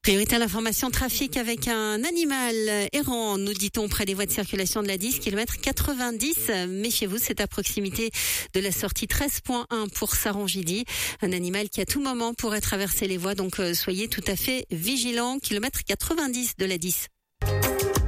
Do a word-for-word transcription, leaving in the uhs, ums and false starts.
Priorité à l'information trafic avec un animal errant, nous dit-on, près des voies de circulation de la dix, kilomètre quatre-vingt-dix. Méfiez-vous, c'est à proximité de la sortie treize point un pour Sarangidi. Un animal qui à tout moment pourrait traverser les voies, donc soyez tout à fait vigilants. Kilomètre quatre-vingt-dix de la dix.